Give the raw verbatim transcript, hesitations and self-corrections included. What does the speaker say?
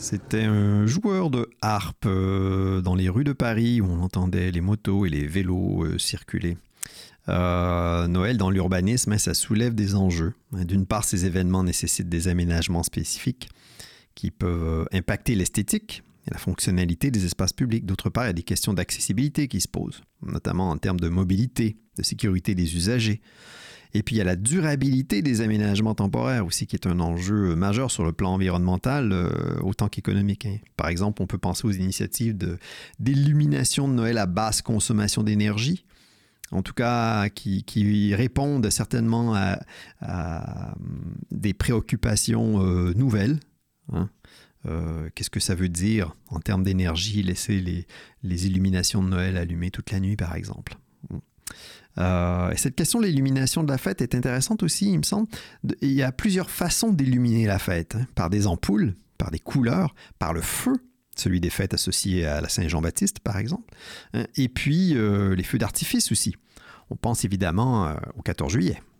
C'était un joueur de harpe euh, dans les rues de Paris où on entendait les motos et les vélos euh, circuler. Euh, Noël dans l'urbanisme, hein, ça soulève des enjeux. D'une part, ces événements nécessitent des aménagements spécifiques qui peuvent impacter l'esthétique et la fonctionnalité des espaces publics. D'autre part, il y a des questions d'accessibilité qui se posent, notamment en termes de mobilité, de sécurité des usagers. Et puis, il y a la durabilité des aménagements temporaires aussi, qui est un enjeu majeur sur le plan environnemental, euh, autant qu'économique. Hein. Par exemple, on peut penser aux initiatives de, d'illumination de Noël à basse consommation d'énergie, en tout cas qui, qui répondent certainement à, à des préoccupations euh, nouvelles. Hein. Euh, qu'est-ce que ça veut dire en termes d'énergie, laisser les, les illuminations de Noël allumées toute la nuit, par exemple. Euh, et cette question de l'illumination de la fête est intéressante aussi, il me semble. Il y a plusieurs façons d'illuminer la fête, hein, par des ampoules, par des couleurs, par le feu, celui des fêtes associées à la Saint-Jean-Baptiste, par exemple, hein, et puis euh, les feux d'artifice aussi. On pense évidemment euh, au quatorze juillet.